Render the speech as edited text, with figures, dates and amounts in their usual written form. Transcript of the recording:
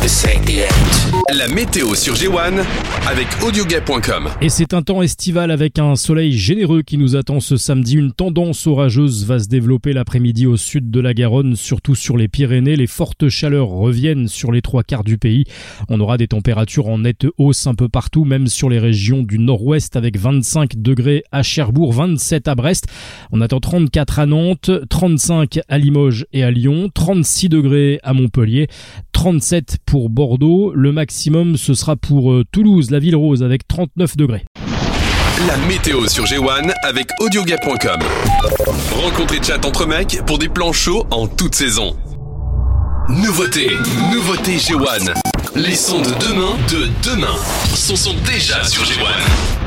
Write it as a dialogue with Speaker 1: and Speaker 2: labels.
Speaker 1: La météo sur G1 avec Audioguet.com.
Speaker 2: Et c'est un temps estival avec un soleil généreux qui nous attend ce samedi. Une tendance orageuse va se développer l'après-midi au sud de la Garonne, surtout sur les Pyrénées. Les fortes chaleurs reviennent sur les 3/4 du pays. On aura des températures en nette hausse un peu partout, même sur les régions du nord-ouest avec 25 degrés à Cherbourg, 27 à Brest. On attend 34 à Nantes, 35 à Limoges et à Lyon, 36 degrés à Montpellier, 37 pour Bordeaux. Le maximum, ce sera pour Toulouse, la ville rose, avec 39 degrés.
Speaker 1: La météo sur G1 avec Audioguet.com. Rencontre et chat entre mecs pour des plans chauds en toute saison. Nouveauté G1. Les sons de demain sont déjà sur G1.